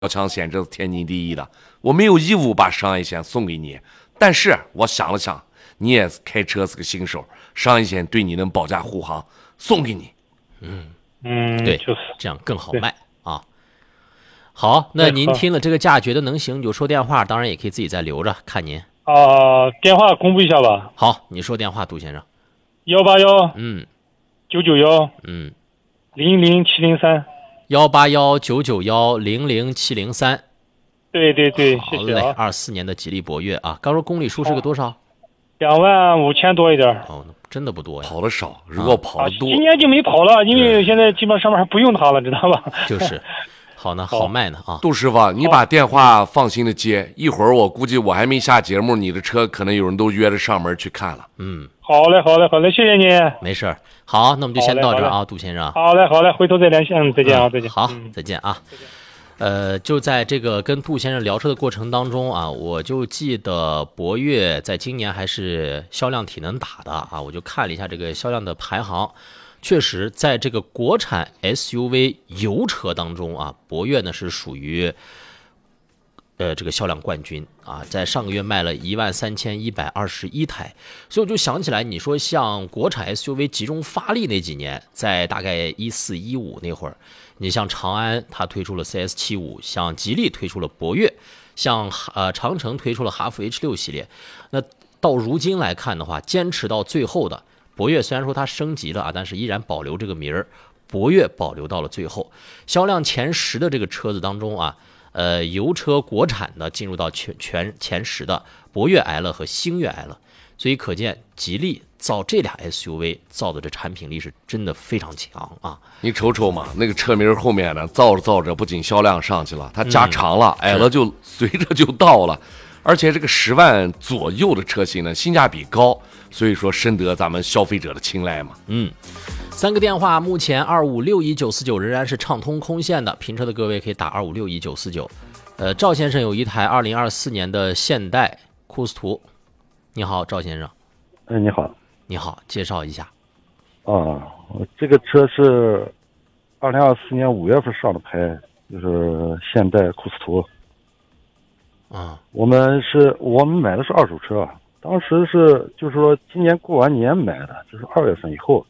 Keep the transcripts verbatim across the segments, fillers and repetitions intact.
小强险这是天经地义的，我没有义务把商业险送给你。但是我想了想，你也开车是个新手，商业险对你能保驾护航，送给你。 嗯嗯， 对， 就是这样更好卖啊。好，那您听了这个价觉得能行，你就说电话，当然也可以自己再留着看您。 啊、呃，电话公布一下吧。 好，你说电话，杜先生。 幺八幺， 嗯， 九九幺， 嗯， 零零七零三。 幺八幺九九幺零零七零三。 对对对，谢好嘞， 谢啊。 二四年的吉利博越啊，刚说公里数是个多少？ 两万五千多一点。 哦，真的不多呀。 跑的少，如果跑啊， 的多， 今年就没跑了，因为现在基本上面还不用它了，知道吧？ 就是，好呢，好卖呢啊。 杜师傅，你把电话放心的接，一会儿我估计我还没下节目，你的车可能有人都约着上门去看了。 嗯， 好嘞，好嘞，好嘞，谢谢你。 没事儿，好，那我们就先到这儿啊，杜先生。 好嘞，好嘞，回头再联系，嗯，再见啊，再见。 好， 嗯、 再见啊。呃，就在这个跟杜先生聊车的过程当中啊，我就记得博越在今年还是销量挺能打的啊，我就看了一下这个销量的排行，确实在这个国产 S U V 油车当中啊，博越呢是属于呃这个销量冠军啊，在上个月卖了一万三千一百二十一台，所以我就想起来，你说像国产 S U V 集中发力那几年，在大概一四一五那会儿。你像长安，它推出了 C S 七十五，像吉利推出了博越，像呃长城推出了哈弗 H 六 系列。那到如今来看的话，坚持到最后的博越，虽然说它升级了啊，但是依然保留这个名儿，博越保留到了最后。销量前十的这个车子当中啊，呃，油车国产的进入到全全前十的博越 L 和星越 L， 所以可见吉利造这俩 S U V 造的这产品力是真的非常强啊！ 你瞅瞅嘛，那个车名后面呢，造着造着，不仅销量上去了，它加长了，矮了就随着就到了，而且这个十万左右的车型呢，性价比高，所以说深得咱们消费者的青睐嘛。 嗯，三个电话，目前二五六一九四九仍然是畅通空线的，评车的各位可以打二五六一九四九。呃，赵先生有一台二零二四年的现代库斯图，你好，赵先生。 哎，你好。 你好，介绍一下。 啊，这个车是二零二四年五月份上的牌，就是现代库斯图。 啊， 我们是我们买的是二手车，当时是就是说今年过完年买的，就是二月份以后。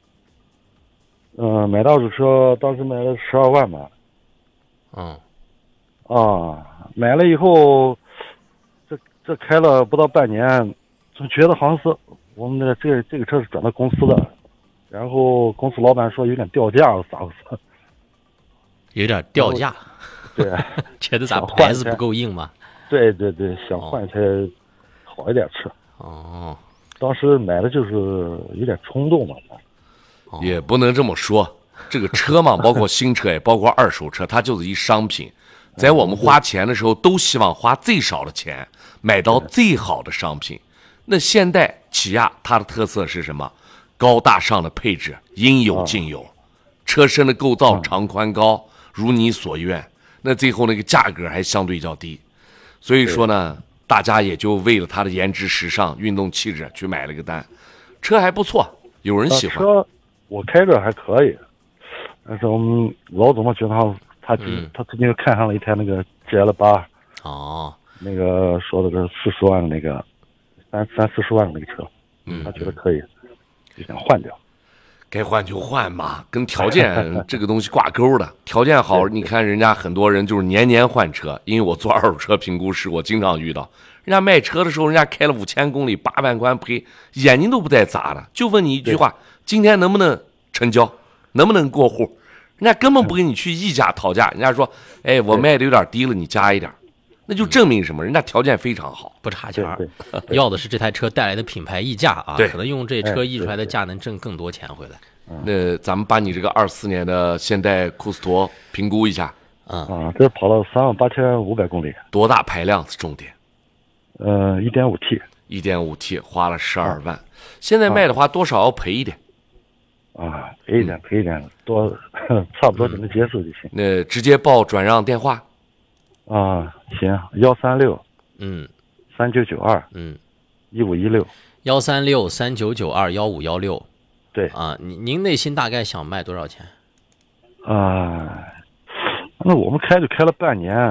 嗯、呃，买的二手车，当时买了十二万吧。 嗯。 啊，买了以后，这这开了不到半年，总觉得好像是。我们的这个这个车是转到公司的，然后公司老板说有点掉价了，咋回事？ 有点掉价， 对， 觉得咋牌子不够硬吗？ 对对对，想换一台好一点车。 哦， 当时买的就是有点冲动嘛。 也不能这么说，这个车嘛，包括新车也包括二手车，它就是一商品。在我们花钱的时候，都希望花最少的钱买到最好的商品。那现代起亚它的特色是什么？高大上的配置应有尽有，车身的构造长宽高如你所愿，那最后那个价格还相对较低，所以说呢，大家也就为了它的颜值、时尚、运动气质去买了个单，车还不错，有人喜欢。 车我开着还可以，但是我们老总嘛觉得他他嗯、 他最近看上了一台那个 G L 八， 哦， 那个说的是四十万的那个。三三四十万的那个车， 嗯， 他觉得可以，就想换掉。 该换就换嘛，跟条件这个东西挂钩的。条件好，你看人家很多人就是年年换车，因为我做二手车评估师，我经常遇到，人家卖车的时候，人家开了五千公里，八万块赔，眼睛都不带眨的，就问你一句话：今天能不能成交，能不能过户？人家根本不跟你去议价讨价，人家说：“哎，我卖的有点低了，你加一点。”那就证明什么？人家条件非常好， 不差钱儿，要的是这台车带来的品牌溢价啊！可能用这车溢出来的价能挣更多钱回来。 那咱们把你这个二四年的现代库斯图评估一下。 嗯啊，这跑了三万八千五百公里， 多大排量是重点？ 呃，一点五 T， 一点五 T 花了十二万，现在卖的话多少要赔一点？ 啊，赔一点，赔一点，多差不多就能接受就行。 那直接报转让电话。 啊，行，幺三六， 嗯， 三九九二， 嗯， 一五一六， 幺三六三九九二幺五幺六， 对啊，您您内心大概想卖多少钱？ 啊， 那我们开就开了半年，